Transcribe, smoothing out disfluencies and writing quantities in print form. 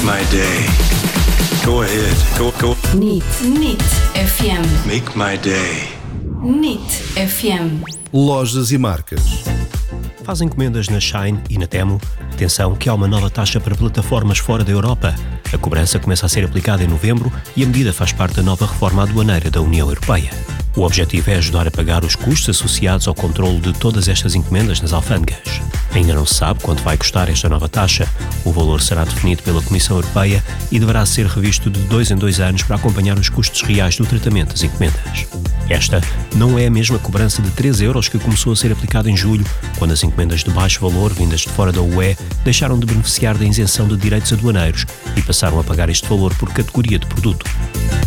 my day. Go ahead. Go. NIT FM. Make my day. NIT FM. Lojas e marcas. Faz encomendas na Shein e na Temu? Atenção que há uma nova taxa para plataformas fora da Europa. A cobrança começa a ser aplicada em novembro e a medida faz parte da nova reforma aduaneira da União Europeia. O objetivo é ajudar a pagar os custos associados ao controlo de todas estas encomendas nas alfândegas. Ainda não se sabe quanto vai custar esta nova taxa. O valor será definido pela Comissão Europeia e deverá ser revisto de 2 em 2 anos para acompanhar os custos reais do tratamento das encomendas. Esta não é a mesma cobrança de 3 euros que começou a ser aplicada em julho, quando as encomendas de baixo valor vindas de fora da UE deixaram de beneficiar da isenção de direitos aduaneiros e passaram a pagar este valor por categoria de produto.